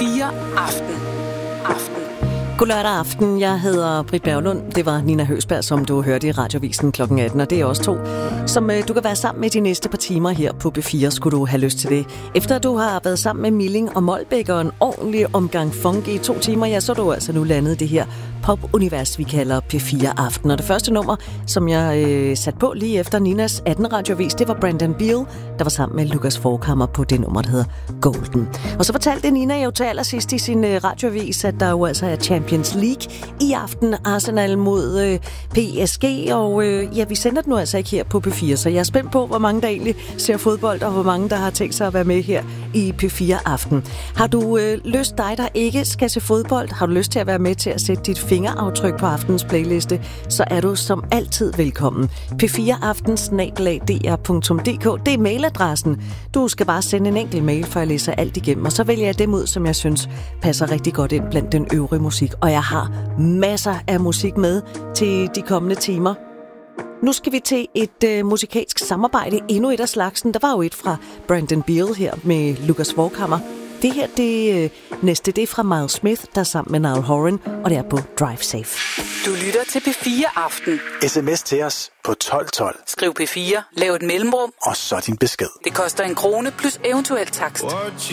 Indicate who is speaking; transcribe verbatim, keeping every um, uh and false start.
Speaker 1: fire Aften. Aften.
Speaker 2: God lørdag aften. Jeg hedder Britt Berglund. Det var Nina Høsberg, som du hørte i Radiovisen klokken atten, og det er også to, som øh, du kan være sammen med de næste par timer her på B fire, skulle du have lyst til det. Efter at du har været sammen med Milling og Molbæk og en ordentlig omgang funk i to timer, ja, så er du altså nu landet det her pop-univers, vi kalder P fire Aften. Og det første nummer, som jeg øh, satte på lige efter Ninas atten radiovis, det var Brandon Beal, der var sammen med Lukas Forchhammer på det nummer, der hedder Golden. Og så fortalte Nina jo til allersidst i sin øh, radiovis, at der jo altså er Champions League i aften. Arsenal mod øh, P S G, og øh, ja, vi sender den nu altså ikke her på P fire, så jeg er spændt på, hvor mange der egentlig ser fodbold, og hvor mange der har tænkt sig at være med her i P fire Aften. Har du øh, lyst, dig der ikke skal se fodbold, har du lyst til at være med til at sætte dit fingeraftryk på aftens playliste, så er du som altid velkommen. P fire aften snabel-a d r punktum d k, det er mailadressen. Du skal bare sende en enkelt mail, for jeg læser alt igennem, og så vælger jeg dem ud, som jeg synes passer rigtig godt ind blandt den øvrige musik. Og jeg har masser af musik med til de kommende timer. Nu skal vi til et øh, musikalsk samarbejde, endnu et af slagsen. Der var jo et fra Brandon Beal her med Lukas Forchhammer. Det her, det øh, næste, det er fra Miles Smith, der er sammen med Niall Horan, og det er på Drive Safe.
Speaker 1: Du lytter til P fire Aften.
Speaker 3: Sms til os på tolv tolv.
Speaker 1: Skriv P fire, lav et mellemrum,
Speaker 3: og så din besked.
Speaker 1: det koster en krone plus eventuelt takst.